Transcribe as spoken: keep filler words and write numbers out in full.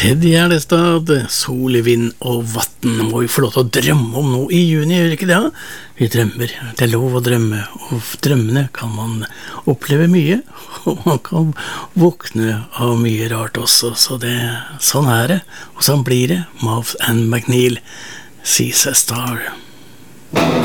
Ted Gjerstad, sol, vind og vatten. Må vi få lov til å drømme om noe i juni, gjør ikke det? Vi drømmer, det er lov å drømme, og drømmene kan man oppleve mye, og man kan våkne av mye rart også, så det, sånn er det, og sånn blir det. Mouth and McNeil, Sees a Star.